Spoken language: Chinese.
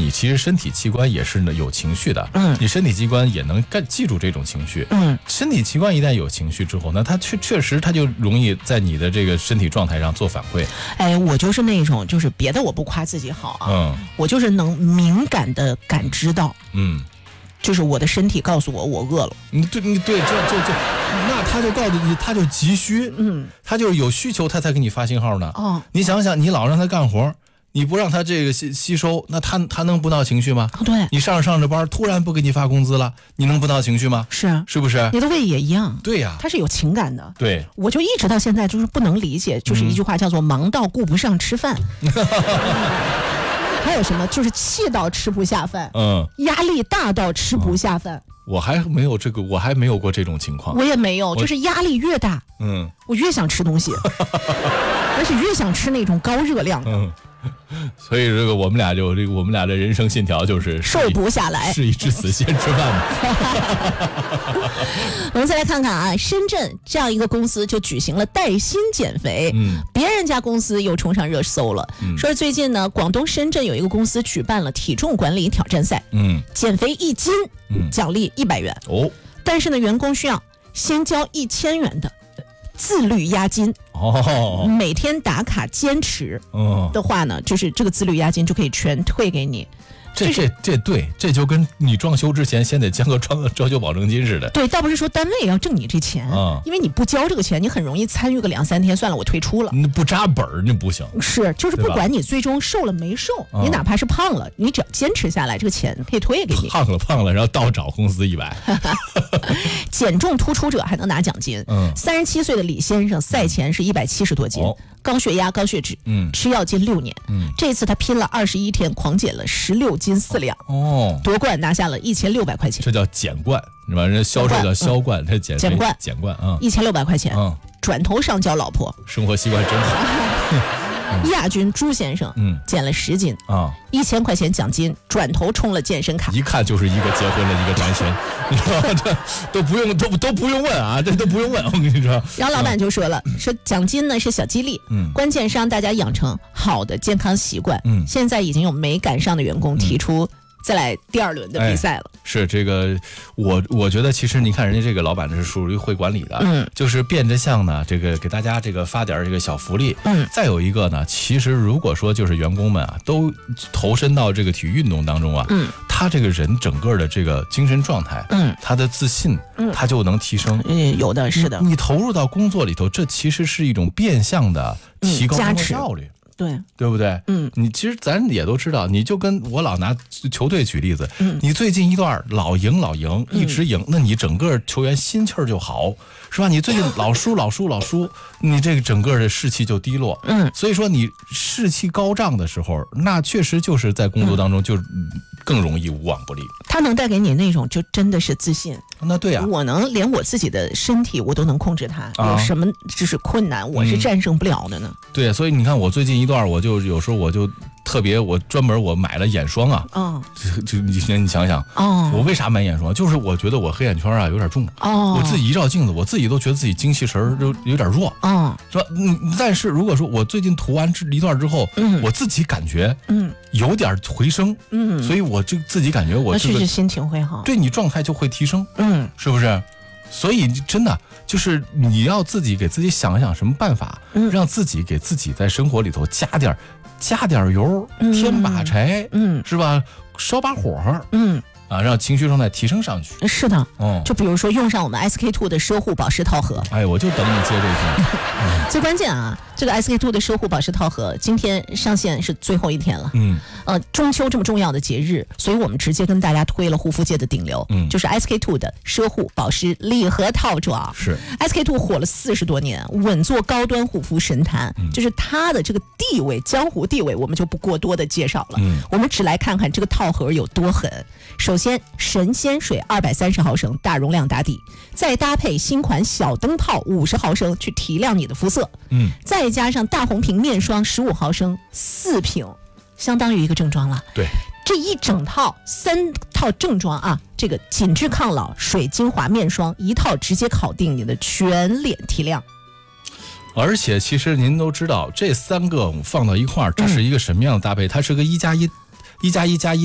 你其实身体器官也是有情绪的，你身体器官也能记住这种情绪，身体器官一旦有情绪之后呢，它确实它就容易在你的这个身体状态上做反馈。 哎，我就是那种，就是别的我不夸自己好啊，我就是能敏感的感知到，就是我的身体告诉我饿了。 对，那他就告诉你，他就急需，他就是有需求，他才给你发信号呢。你想想，你老让他干活，你不让他这个吸收，那他能不闹情绪吗？ 对， 你上着班，突然不给你发工资了，你能不闹情绪吗？ 是啊， 是不是？ 你的胃也一样。 对呀， 他是有情感的。 对， 我就一直到现在就是不能理解，就是一句话叫做忙到顾不上吃饭。还有什么？就是气到吃不下饭，压力大到吃不下饭。 我还没有过这种情况。 我也没有，就是压力越大，我越想吃东西，而且越想吃那种高热量的。 所以这个我们俩的人生信条就是瘦不下来， 事已至此先吃饭嘛。 我们再来看看啊，深圳这样一个公司就举行了带薪减肥，别人家公司又冲上热搜了，说是最近呢，广东深圳有一个公司举办了体重管理挑战赛，减肥1斤，奖励100元，但是呢，员工需要先交1000元的自律押金，每天打卡坚持的话呢，就是这个自律押金就可以全退给你。 这对，这就跟你装修之前先得交个装修保证金似的。 对，倒不是说单位要挣你这钱，因为你不交这个钱，你很容易参与个2-3天，算了，我退出了。 你不扎本儿，那不行。 是，就是不管你最终瘦了没瘦，你哪怕是胖了，你只要坚持下来，这个钱可以退给你。 胖了，然后倒找工资100。 减重突出者还能拿奖金。37岁的李先生赛前是170多斤，高血压、高血脂，吃药近6年。这次他拼了21天，狂减了16斤4两，夺冠拿下了1600块钱。这叫减冠，是吧？人销售叫销冠，他减冠 ，1600块钱，转头上交老婆， 生活习惯真好。 亚军朱先生，减了10斤，1000块钱奖金，转头充了健身卡。 一看就是一个结婚了，一个单身，你知道吗？这都不用问啊，这都不用问，我跟你说。 然后老板就说了，说奖金呢是小激励，关键是让大家养成好的健康习惯。现在已经有没赶上的员工提出再来第2轮的比赛了。 是这个，我觉得其实你看人家这个老板这是属于会管理的，就是变着相呢，这个给大家这个发点这个小福利。再有一个呢，其实如果说就是员工们啊都投身到这个体育运动当中啊，他这个人整个的这个精神状态，他的自信，他就能提升。 有的是的， 你投入到工作里头，这其实是一种变相的提高工作效率。对不对？你其实咱也都知道，你就跟我老拿球队举例子，你最近一段老赢，一直赢，那你整个球员心气儿就好，是吧？你最近老输，你这个整个的士气就低落。所以说你士气高涨的时候，那确实就是在工作当中就更容易无往不利。 它能带给你那种就真的是自信。 那对啊， 我能连我自己的身体我都能控制它，有什么就是困难我是战胜不了的呢？ 对，所以你看我最近一段，我就有时候我就特别，我专门我买了眼霜啊。就你想想，我为啥买眼霜？就是我觉得我黑眼圈啊有点重，我自己一照镜子，我自己都觉得自己精气神就有点弱，是吧？但是如果说我最近涂完一段之后，我自己感觉有点回升，所以我就自己感觉我确实心情会好， 对你状态就会提升，是不是？所以真的就是你要自己给自己想想什么办法，让自己给自己在生活里头加点油，添把柴，是吧？烧把火，让情绪状态提升上去。 是的，就比如说用上我们 SK2 的奢护保湿套盒。 哎，我就等你接这句。 最关键啊，这个 SK2 的奢护保湿套盒今天上线是最后一天了。中秋这么重要的节日，所以我们直接跟大家推了护肤界的顶流，就是 SK2 的奢护保湿礼盒套装。 是 SK2 火了40多年，稳坐高端护肤神坛，就是它的这个地位，江湖地位，我们就不过多的介绍了。我们只来看看这个套盒有多狠。首先，神仙水230毫升大容量打底，再搭配新款小灯泡50毫升去提亮你的肤色，再加上大红瓶面霜15毫升4瓶，相当于一个正装了。 对， 这一整套3套正装啊，这个紧致抗老水精华面霜一套直接考定你的全脸提亮。 而且其实您都知道，这3个放到一块儿，这是一个什么样的搭配？它是个1+1+1+1